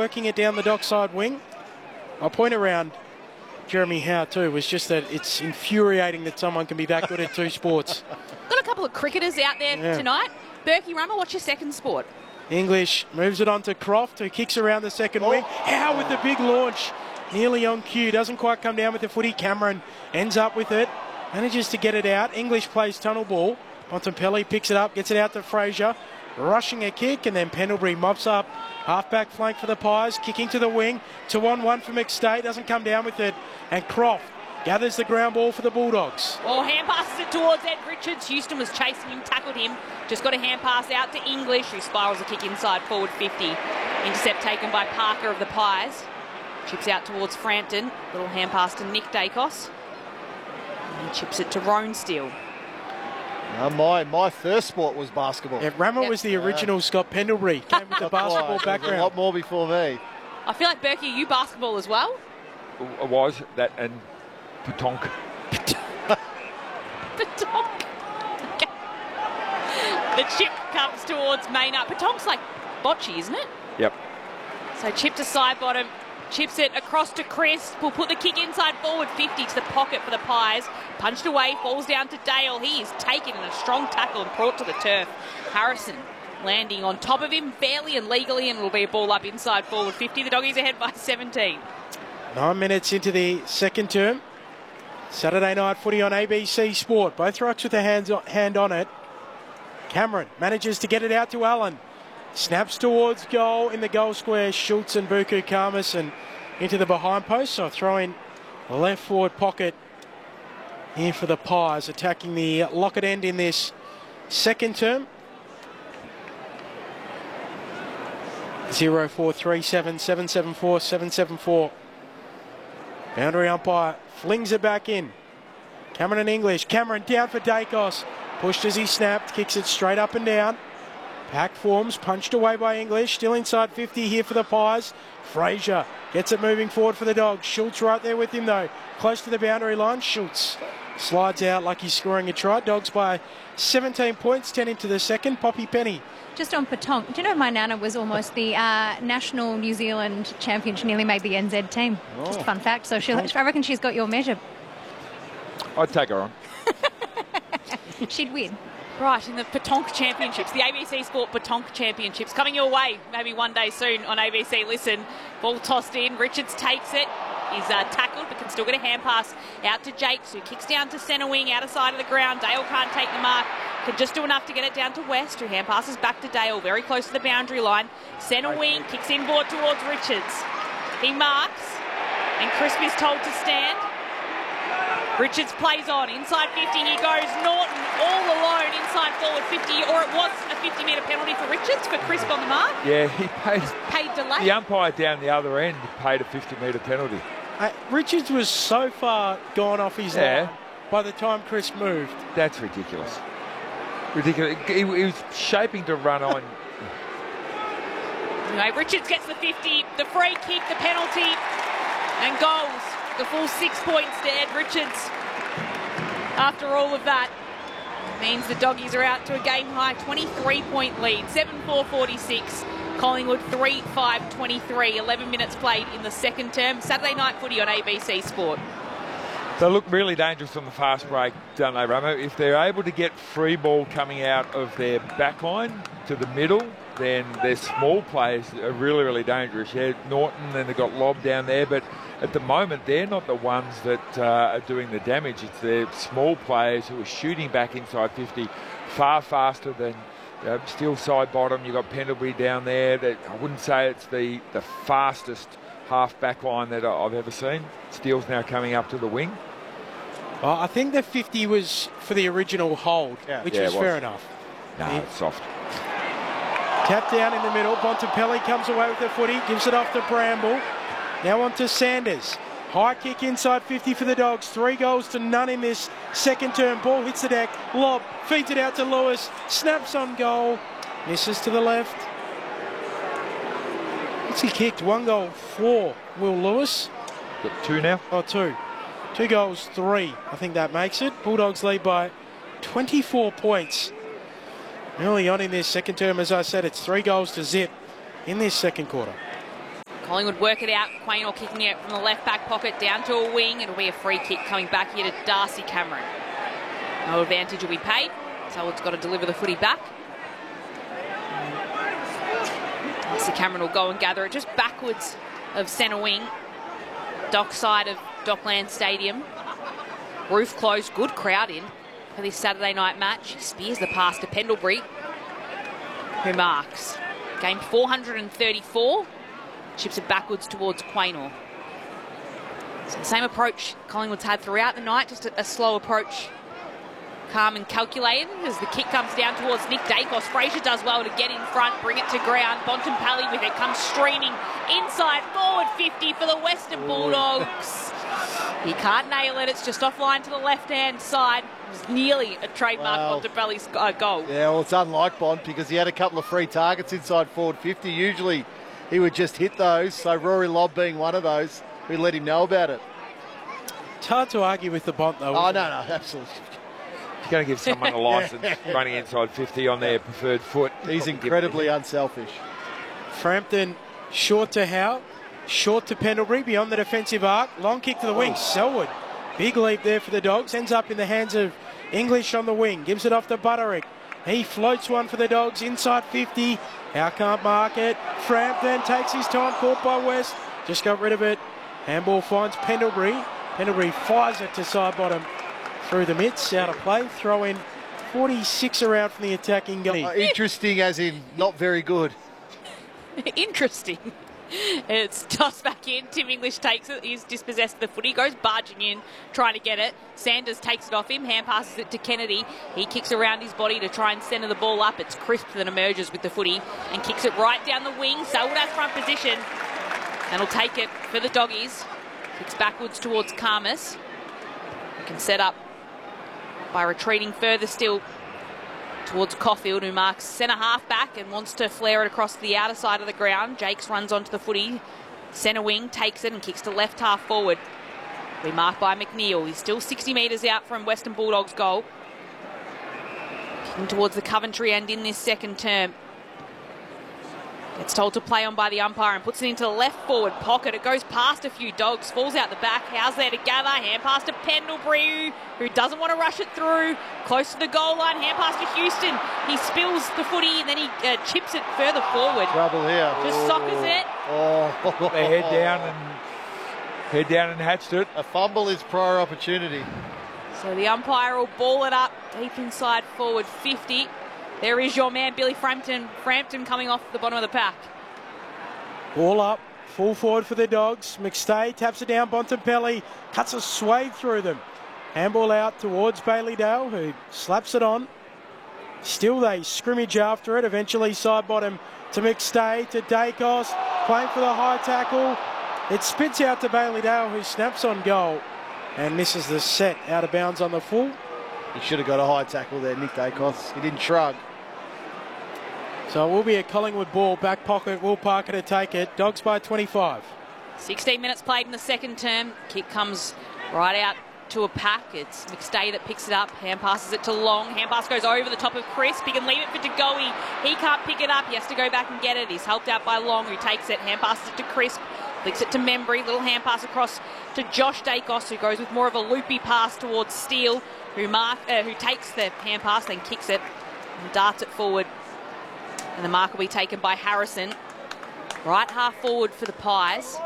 working it down the dockside wing. I'll point around Jeremy Howe too, was just that it's infuriating that someone can be that good at two sports. Got a couple of cricketers out there tonight. Berkey Rummer, what's your second sport? English moves it on to Croft, who kicks around the second wing. Howe with the big launch. Nearly on cue. Doesn't quite come down with the footy. Cameron ends up with it. Manages to get it out. English plays tunnel ball. Bontempelli picks it up, gets it out to Fraser. Rushing a kick, and then Pendlebury mops up. Half-back flank for the Pies. Kicking to the wing. 2-on-1 for McStay. Doesn't come down with it. And Croft gathers the ground ball for the Bulldogs. Oh, hand passes it towards Ed Richards. Houston was chasing him, tackled him. Just got a hand pass out to English, who spirals a kick inside forward 50. Intercept taken by Parker of the Pies. Chips out towards Frampton. Little hand pass to Nick Dacos. And he chips it to Ronesteel. My first sport was basketball. Yeah, Rammer was the original Scott Pendlebury. Came with the basketball background. A lot more before me. I feel like, Berkey, you basketball as well? I was, that and Petanque. Petanque. Okay. The chip comes towards Maynard. Petanque's like bocce, isn't it? Yep. So chip to side bottom. Chips it across to Chris. Will put the kick inside forward 50 to the pocket for the Pies. Punched away, falls down to Dale. He is taken in a strong tackle and brought to the turf. Harrison landing on top of him fairly and legally, and it'll be a ball up inside forward 50. The Doggies ahead by 17. 9 minutes into the second term. Saturday night footy on ABC Sport. Both rucks with a hand on it. Cameron manages to get it out to Allen. Snaps towards goal in the goal square. Schultz and Buku Khamis and into the behind post. So throw in left forward pocket here for the Pies, attacking the Lockett end in this second term. 0437 774 774. Boundary umpire flings it back in. Cameron and English. Cameron down for Dacos. Pushed as he snapped. Kicks it straight up and down. Pack forms, punched away by English. Still inside 50 here for the Pies. Fraser gets it moving forward for the Dogs. Schultz right there with him though. Close to the boundary line. Schultz slides out like he's scoring a try. Dogs by 17 points, 10 into the second. Poppy Penny. Just on Petanque, do you know my nana was almost the national New Zealand champion? She nearly made the NZ team. Just a fun fact. So I reckon she's got your measure. I'd take her on. She'd win. Right, in the Petanque Championships, the ABC Sport Petanque Championships, coming your way maybe one day soon on ABC Listen. Ball tossed in, Richards takes it. He's tackled but can still get a hand pass out to Jakes, who kicks down to centre wing, outer side of the ground. Dale can't take the mark, can just do enough to get it down to West, who hand passes back to Dale, very close to the boundary line. Centre wing, kicks inboard towards Richards. He marks, and Crisp is told to stand. Richards plays on, inside 50, he goes. Norton all alone inside forward 50, or it was a 50-metre penalty for Richards for Crisp on the mark. Yeah, he paid delay. The umpire down the other end paid a 50-metre penalty. Richards was so far gone off his line by the time Crisp moved. That's ridiculous. Ridiculous. He was shaping to run on. Anyway, Richards gets the 50, the free kick, the penalty, and goals. The full 6 points to Ed Richards. After all of that, means the Doggies are out to a game-high 23-point lead, 7-4-46. Collingwood 3-5-23, 11 minutes played in the second term. Saturday night footy on ABC Sport. They look really dangerous on the fast break, don't they, Ramo? If they're able to get free ball coming out of their back line to the middle, then their small players are really, really dangerous. Yeah, Norton, and they've got Lobb down there, but at the moment, they're not the ones that are doing the damage. It's their small players who are shooting back inside 50 far faster than still side bottom. You've got Pendlebury down there. I wouldn't say it's the fastest half back line that I've ever seen. Steele's now coming up to the wing. I think the 50 was for the original hold, which was fair enough. No, it's soft. Tap down in the middle. Bontempelli comes away with the footy, gives it off to Bramble. Now on to Sanders. High kick inside 50 for the Dogs. 3 goals to none in this second term. Ball hits the deck. Lob feeds it out to Lewis. Snaps on goal. Misses to the left. What's he kicked? 1 goal for Will Lewis. Got 2 now? Oh, 2. 2 goals, 3. I think that makes it. Bulldogs lead by 24 points. Early on in this second term, as I said, it's 3 goals to zip in this second quarter. Collingwood work it out. Quaynor kicking it from the left back pocket down to a wing. It'll be a free kick coming back here to Darcy Cameron. No advantage will be paid. Selwood's got to deliver the footy back. Darcy Cameron will go and gather it just backwards of centre wing. Dock side of Dockland Stadium. Roof closed. Good crowd in for this Saturday night match. He spears the pass to Pendlebury, who marks. Game 434. Chips it backwards towards Quaynor. So the same approach Collingwood's had throughout the night, just a slow approach. Calm and calculated as the kick comes down towards Nick Dacos. Fraser does well to get in front, bring it to ground. Bontempelli with it comes streaming inside forward 50 for the Western Bulldogs. He can't nail it. It's just offline to the left-hand side. It was nearly a trademark Bontempelli's goal. Yeah, well, it's unlike Bont because he had a couple of free targets inside forward 50. Usually he would just hit those. So Rory Lobb being one of those, we let him know about it. It's hard to argue with the Bont, though. Oh, no, absolutely. You're going to give someone a licence running inside 50 on their preferred foot. He's incredibly unselfish. Frampton short to Howe, short to Pendlebury beyond the defensive arc. Long kick to the wing. Selwood. Big leap there for the Dogs. Ends up in the hands of English on the wing. Gives it off to Butterick. He floats one for the Dogs inside 50. Howe can't mark it. Frampton takes his time. Caught by West. Just got rid of it. Handball finds Pendlebury. Pendlebury fires it to side bottom. Through the midst, out of play. Throw in 46 around from the attacking goal. Interesting as in not very good. Interesting. It's tossed back in. Tim English takes it. He's dispossessed the footy. Goes barging in, trying to get it. Sanders takes it off him. Hand passes it to Kennedy. He kicks around his body to try and centre the ball up. It's Crisp that emerges with the footy and kicks it right down the wing. Selwood has front position and will take it for the Doggies. Kicks backwards towards Karmas. He can set up by retreating further still towards Caulfield, who marks centre half back and wants to flare it across the outer side of the ground. Jakes runs onto the footy. Centre wing takes it and kicks to left half forward. Be marked by McNeil. He's still 60 metres out from Western Bulldogs goal. Kicking towards the Coventry end in this second term. Gets told to play on by the umpire and puts it into the left forward pocket. It goes past a few Dogs, falls out the back. Howe's there to gather. Hand pass to Pendlebury, who doesn't want to rush it through. Close to the goal line. Hand pass to Houston. He spills the footy and then he chips it further forward. Trouble here. Just soccers it. Oh. They head down and hatched it. A fumble is prior opportunity. So the umpire will ball it up deep inside forward 50. There is your man, Billy Frampton. Frampton coming off the bottom of the pack. Ball up, full forward for the Dogs. McStay taps it down. Bontempelli cuts a swathe through them. Handball out towards Bailey Dale, who slaps it on. Still they scrimmage after it. Eventually side bottom to McStay, to Dacos. Playing for the high tackle. It spits out to Bailey Dale, who snaps on goal and misses the set out of bounds on the full. He should have got a high tackle there, Nick Dacos. He didn't shrug. So it will be a Collingwood ball. Back pocket, Will Parker to take it. Dogs by 25. 16 minutes played in the second term. Kick comes right out to a pack. It's McStay that picks it up. Hand passes it to Long. Hand pass goes over the top of Crisp. He can leave it for DeGoey. He can't pick it up. He has to go back and get it. He's helped out by Long, who takes it. Hand passes it to Crisp. Flicks it to Membry. Little hand pass across to Josh Dacos, who goes with more of a loopy pass towards Steele, who takes the hand pass, then kicks it and darts it forward. And the mark will be taken by Harrison. Right half forward for the Pies.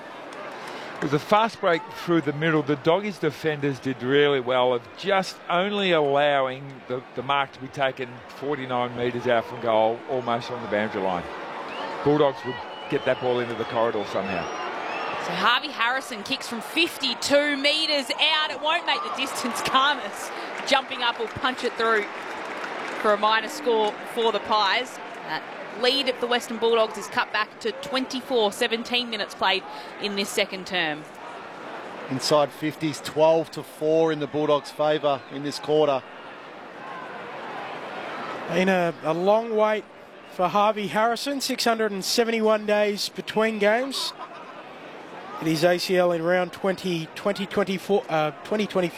It was a fast break through the middle. The Doggies defenders did really well of just only allowing the mark to be taken 49 metres out from goal, almost on the boundary line. Bulldogs would get that ball into the corridor somehow. So Harvey Harrison kicks from 52 metres out. It won't make the distance. Karmas jumping up will punch it through for a minor score for the Pies. That lead of the Western Bulldogs is cut back to 24, 17 minutes played in this second term. Inside 50s, 12-4 in the Bulldogs' favour in this quarter. Been a long wait for Harvey Harrison. 671 days between games. It is ACL in round 2024.